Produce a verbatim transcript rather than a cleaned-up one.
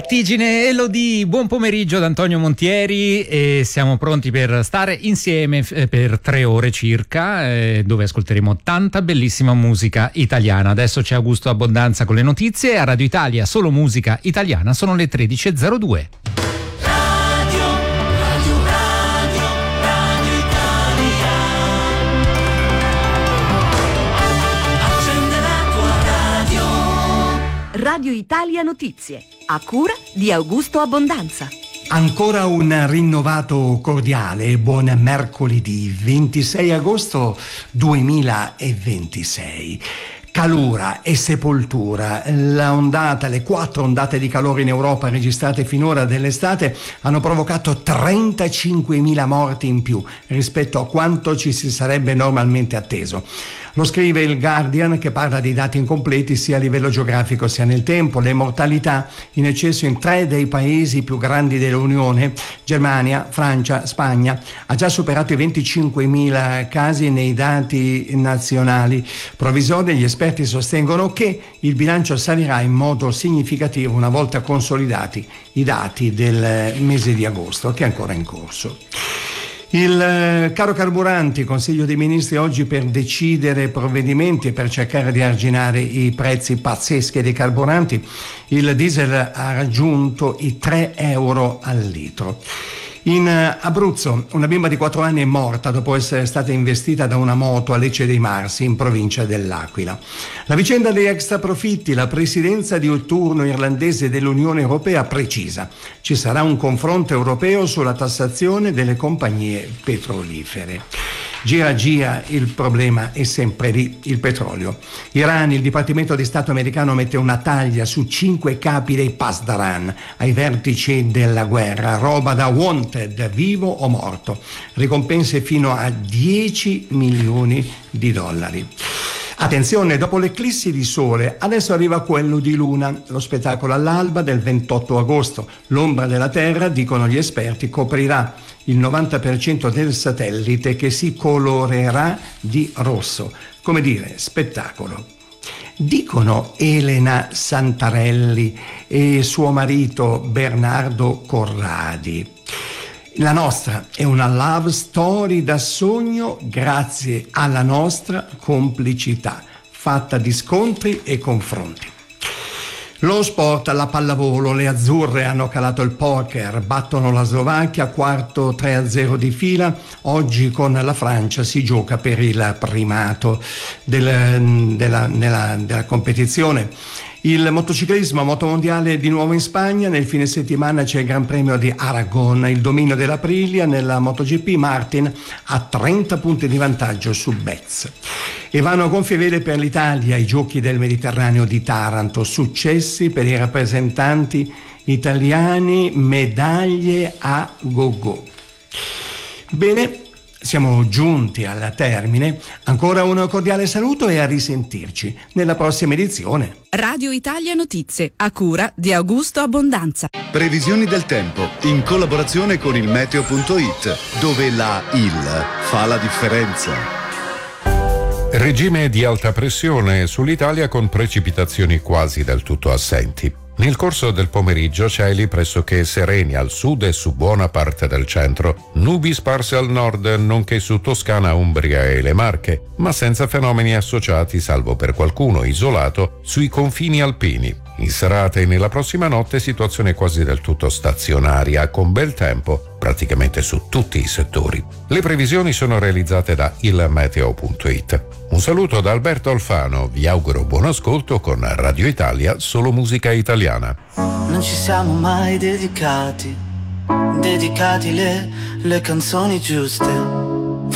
Tigine Elodie, buon pomeriggio da Antonio Montieri e siamo pronti per stare insieme per tre ore circa, eh, dove ascolteremo tanta bellissima musica italiana. Adesso c'è Augusto Abbondanza con le notizie. A Radio Italia solo musica italiana, sono le tredici e zero due. Radio Italia Notizie, a cura di Augusto Abbondanza. Ancora un rinnovato cordiale e buon mercoledì ventisei agosto duemilaventisei. Calura e sepoltura. La ondata, le quattro ondate di calore in Europa registrate finora dell'estate hanno provocato trentacinquemila morti in più rispetto a quanto ci si sarebbe normalmente atteso. Lo scrive il Guardian, che parla di dati incompleti sia a livello geografico sia nel tempo. Le mortalità in eccesso in tre dei paesi più grandi dell'Unione, Germania, Francia, Spagna, ha già superato i venticinquemila casi nei dati nazionali provvisori. Gli esperti sostengono che il bilancio salirà in modo significativo una volta consolidati i dati del mese di agosto, che è ancora in corso. Il caro carburanti, Consiglio dei Ministri oggi per decidere provvedimenti per cercare di arginare i prezzi pazzeschi dei carburanti. Il diesel ha raggiunto i tre euro al litro. In Abruzzo una bimba di quattro anni è morta dopo essere stata investita da una moto a Lecce dei Marsi, in provincia dell'Aquila. La vicenda degli extraprofitti, la presidenza di turno irlandese dell'Unione Europea precisa: ci sarà un confronto europeo sulla tassazione delle compagnie petrolifere. Gira gira, il problema è sempre lì, il petrolio. Iran, il Dipartimento di Stato americano mette una taglia su cinque capi dei Pasdaran ai vertici della guerra, roba da wanted, vivo o morto, ricompense fino a dieci milioni di dollari. Attenzione, dopo l'eclissi di sole, adesso arriva quello di luna, lo spettacolo all'alba del ventotto agosto. L'ombra della Terra, dicono gli esperti, coprirà il novanta per cento del satellite, che si colorerà di rosso. Come dire, spettacolo. Dicono Elena Santarelli e suo marito Bernardo Corradi: la nostra è una love story da sogno grazie alla nostra complicità, fatta di scontri e confronti. Lo sport, la pallavolo, le azzurre hanno calato il poker, battono la Slovacchia, quarto tre a zero di fila. Oggi con la Francia si gioca per il primato del, della, nella, della competizione. Il motociclismo, motomondiale di nuovo in Spagna. Nel fine settimana c'è il Gran Premio di Aragon, il dominio dell'Aprilia. Nella MotoGP Martin ha trenta punti di vantaggio su Betz. E vanno a gonfie vele per l'Italia i Giochi del Mediterraneo di Taranto, successi per i rappresentanti italiani, medaglie a go-go. Bene, siamo giunti al termine. Ancora un cordiale saluto e a risentirci nella prossima edizione. Radio Italia Notizie, a cura di Augusto Abbondanza. Previsioni del tempo in collaborazione con il meteo punto it, dove la I L fa la differenza. Regime di alta pressione sull'Italia con precipitazioni quasi del tutto assenti. Nel corso del pomeriggio cieli pressoché sereni al sud e su buona parte del centro, nubi sparse al nord nonché su Toscana, Umbria e le Marche, ma senza fenomeni associati salvo per qualcuno isolato sui confini alpini. In serata e nella prossima notte situazione quasi del tutto stazionaria con bel tempo praticamente su tutti i settori. Le previsioni sono realizzate da il meteo punto it. Un saluto da Alberto Alfano, vi auguro buon ascolto con Radio Italia, solo musica italiana. Non ci siamo mai dedicati, dedicati le, le canzoni giuste.